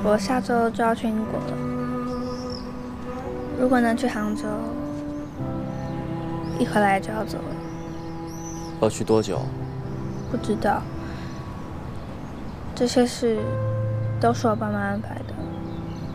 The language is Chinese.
我下周就要去英国了。如果能去杭州，一回来就要走了。 要去多久？ 不知道。这些事都是我爸妈安排的。